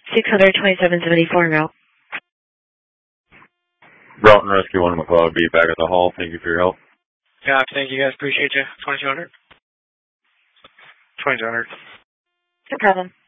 62774 route. Route and Rescue 1 McLeod be back at the hall. Thank you for your help. Yeah, thank you guys. Appreciate you. 2200. 2200. No problem.